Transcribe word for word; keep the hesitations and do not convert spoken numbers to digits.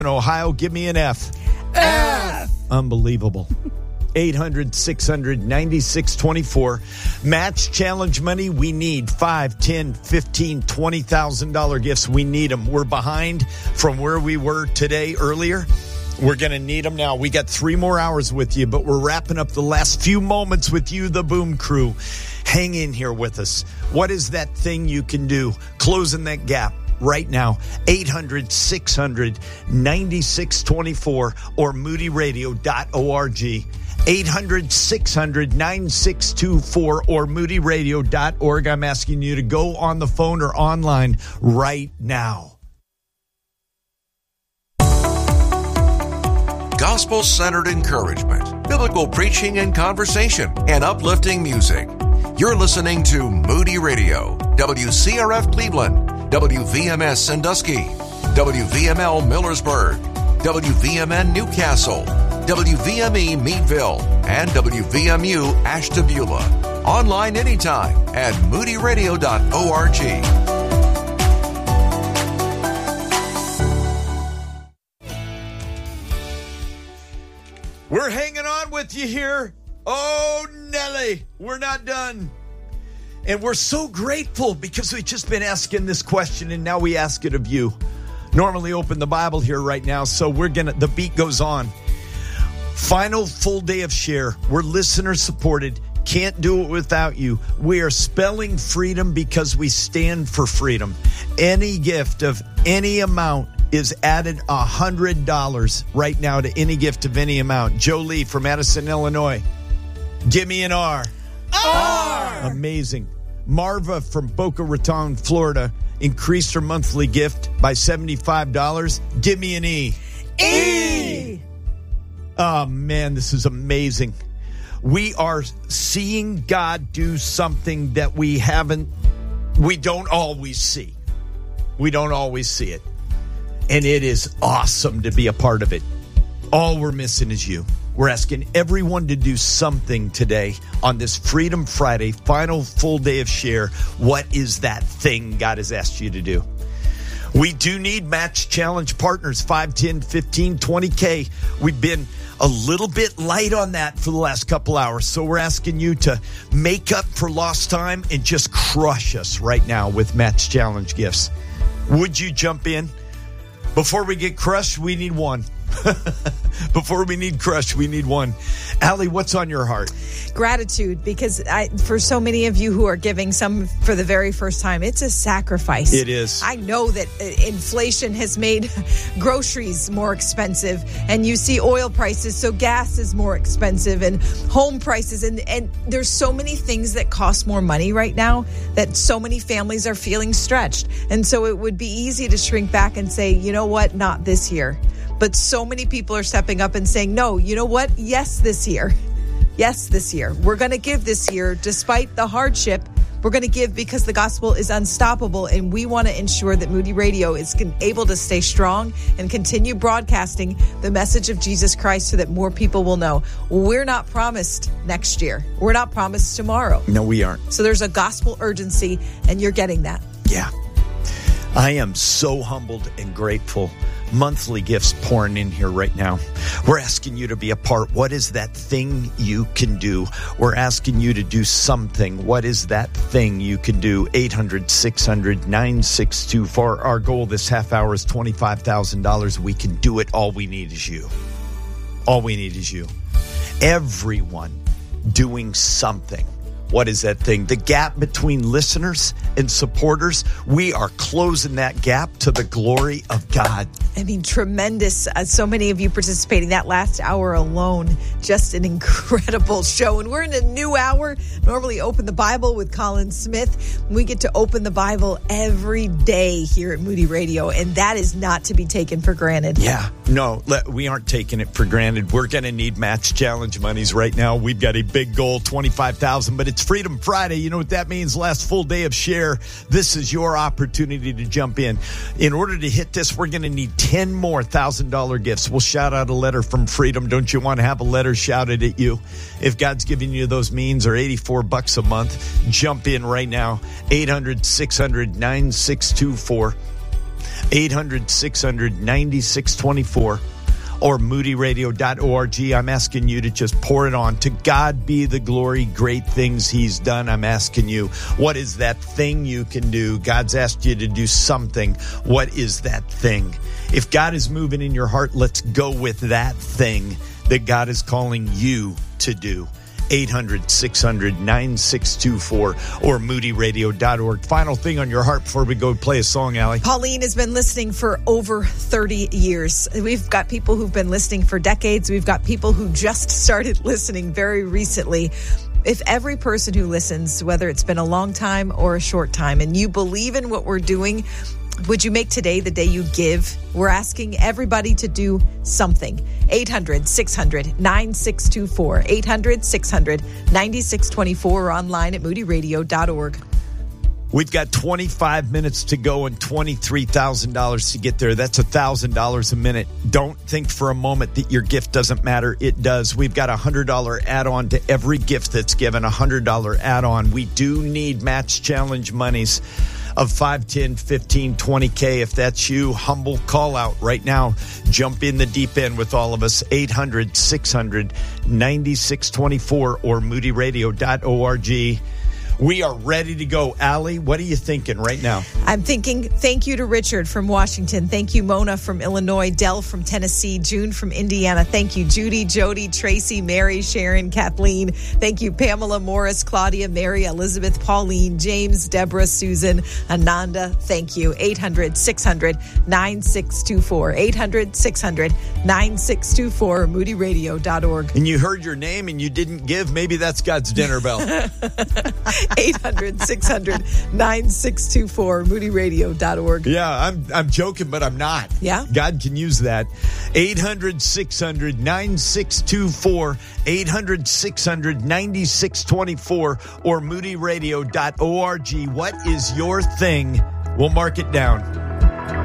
in Ohio, give me an F. F. Unbelievable. eight hundred, six hundred, ninety-six twenty-four. Match challenge money. We need five, ten, fifteen, twenty thousand dollars gifts. We need them. We're behind from where we were today earlier. We're going to need them now. We got three more hours with you, but we're wrapping up the last few moments with you, the Boom Crew. Hang in here with us. What is that thing you can do? Closing that gap right now. eight hundred, six hundred, ninety-six twenty-four or moody radio dot org. eight hundred, six hundred, nine six two four or moody radio dot org. I'm asking you to go on the phone or online right now. Gospel-centered encouragement, biblical preaching and conversation, and uplifting music. You're listening to Moody Radio, W C R F Cleveland, W V M S Sandusky, W V M L Millersburg, W V M N Newcastle, W V M E Meadville, and W V M U Ashtabula. Online anytime at moody radio dot org. We're hanging on with you here. Oh, Nelly, we're not done. And we're so grateful because we've just been asking this question, and now we ask it of you. Normally open the Bible here right now, so we're going to, the beat goes on. Final full day of share. We're listener supported. Can't do it without you. We are spelling freedom because we stand for freedom. Any gift of any amount is added one hundred dollars right now to any gift of any amount. Joe Lee from Madison, Illinois. Give me an R. R. Amazing. Marva from Boca Raton, Florida, increased her monthly gift by seventy-five dollars. Give me an E. E. Oh, man, this is amazing. We are seeing God do something that we haven't, we don't always see. We don't always see it. And it is awesome to be a part of it. All we're missing is you. We're asking everyone to do something today on this Freedom Friday, final full day of share. What is that thing God has asked you to do? We do need match challenge partners, five, ten, fifteen, twenty K. We've been a little bit light on that for the last couple hours. So we're asking you to make up for lost time and just crush us right now with match challenge gifts. Would you jump in? Before we get crushed, we need one. Before we need crushed, we need one. Allie, what's on your heart? Gratitude, because I, for so many of you who are giving some for the very first time, it's a sacrifice. It is. I know that inflation has made groceries more expensive, and you see oil prices, so gas is more expensive, and home prices, and, and there's so many things that cost more money right now that so many families are feeling stretched. And so it would be easy to shrink back and say, you know what, not this year. But so many people are stepping up and saying, no, you know what? Yes, this year. Yes, this year. We're going to give this year despite the hardship. We're going to give because the gospel is unstoppable, and we want to ensure that Moody Radio is able to stay strong and continue broadcasting the message of Jesus Christ so that more people will know. We're not promised next year. We're not promised tomorrow. No, we aren't. So there's a gospel urgency, and you're getting that. Yeah. I am so humbled and grateful. Monthly gifts pouring in here right now. We're asking you to be a part. What is that thing you can do? We're asking you to do something. What is that thing you can do? eight hundred, six hundred, nine six two four. Our goal this half hour is twenty-five thousand dollars. We can do it. All we need is you. All we need is you. Everyone doing something. What is that thing? The gap between listeners and supporters, we are closing that gap to the glory of God. I mean, tremendous. Uh, so many of you participating that last hour alone. Just an incredible show. And we're in a new hour. Normally open the Bible with Colin Smith. We get to open the Bible every day here at Moody Radio. And that is not to be taken for granted. Yeah, no, we aren't taking it for granted. We're going to need match challenge monies right now. We've got a big goal, twenty-five thousand dollars, but it's Freedom Friday. You know what that means? Last full day of share. This is your opportunity to jump in. In order to hit this, we're going to need ten more one thousand dollars gifts. We'll shout out a letter from Freedom. Don't you want to have a letter shouted at you? If God's giving you those means, or eighty-four bucks a month, jump in right now. eight hundred, six hundred, nine six two four. eight hundred, six hundred, ninety-six twenty-four. Or moody radio dot org. I'm asking you to just pour it on. To God be the glory, great things he's done. I'm asking you, what is that thing you can do? God's asked you to do something. What is that thing? If God is moving in your heart, let's go with that thing that God is calling you to do. eight hundred, six hundred, nine six two four or moody radio dot org. Final thing on your heart before we go play a song, Allie. Pauline has been listening for over thirty years. We've got people who've been listening for decades. We've got people who just started listening very recently. If every person who listens, whether it's been a long time or a short time, and you believe in what we're doing, would you make today the day you give? We're asking everybody to do something. eight hundred, six hundred, nine six two four. eight hundred, six hundred, ninety-six twenty-four or online at moody radio dot org. We've got twenty-five minutes to go and twenty-three thousand dollars to get there. That's one thousand dollars a minute. Don't think for a moment that your gift doesn't matter. It does. We've got a one hundred dollars add-on to every gift that's given, a one hundred dollars add-on. We do need match challenge monies of five, ten, fifteen, twenty K. If that's you, humble call out right now. Jump in the deep end with all of us. eight hundred, six hundred, ninety-six twenty-four or moody radio dot org. We are ready to go. Allie, what are you thinking right now? I'm thinking thank you to Richard from Washington. Thank you, Mona from Illinois. Dell from Tennessee. June from Indiana. Thank you, Judy, Jody, Tracy, Mary, Sharon, Kathleen. Thank you, Pamela, Morris, Claudia, Mary, Elizabeth, Pauline, James, Deborah, Susan, Ananda. Thank you. eight hundred, six hundred, nine six two four. eight hundred, six hundred, nine six two four. moody radio dot org. And you heard your name and you didn't give. Maybe that's God's dinner bell. eight hundred, six hundred, nine six two four. moody radio dot org. Yeah, I'm I'm joking, but I'm not. Yeah? God can use that. eight hundred, six hundred, nine six two four. eight hundred, six hundred, ninety-six twenty-four or moody radio dot org. What is your thing? We'll mark it down.